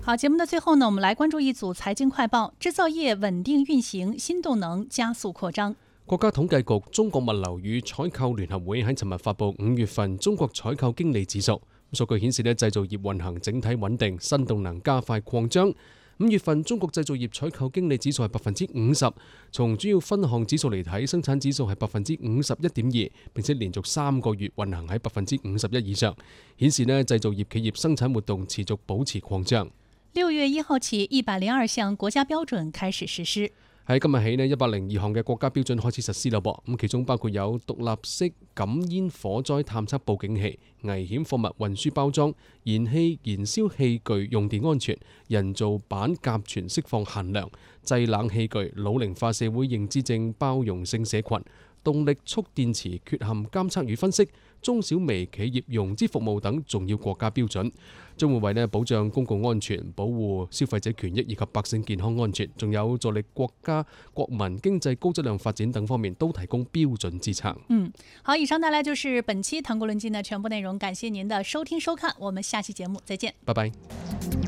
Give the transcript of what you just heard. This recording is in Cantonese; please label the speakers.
Speaker 1: 好，節目的最後呢，我們來關注一組財經快報：製造業穩定運行，新動能加速擴張。
Speaker 2: 國家統計局中國物流與採購聯合會喺尋日發布5月份中國採購經理指數，數據顯示咧製造業運行整體穩定，新動能加快擴張。5月份中國製造業採購經理指數係50%，從主要分項指數嚟睇，生產指數係51.2%，並且連續3個月運行喺51%以上，顯示咧製造業企業生產活動持續保持擴張。
Speaker 1: 6月1號起，102項國家標準開始實施。
Speaker 2: 喺今日起呢，102項嘅國家標準開始實施啦噃。咁其中包括有獨立式感煙火災探測報警器、危險貨物運輸包裝、燃氣燃燒器具用電安全、人造板甲醛釋放限量、製冷器具、老齡化社會認知症包容性社群、動力蓄電池缺陷監測與分析、中小微企業融資服務等重要國家標準，將會為保障公共安全、保護消費者權益以及百姓健康安全，仲有助力國家國民經濟高質量發展等方面都提供標準支撐。
Speaker 1: 好，以上帶來就是本期唐國論盡的全部內容，感謝您的收聽收看，我們下期節目再見，
Speaker 2: 拜拜。